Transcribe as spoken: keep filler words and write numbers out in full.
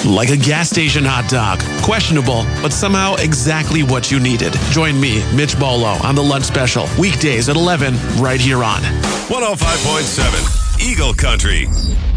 like a gas station hot dog. Questionable, but somehow exactly what you needed. Join me, Mitch Bolo, on The Lunch Special, weekdays at eleven, right here on one oh five point seven Eagle Country.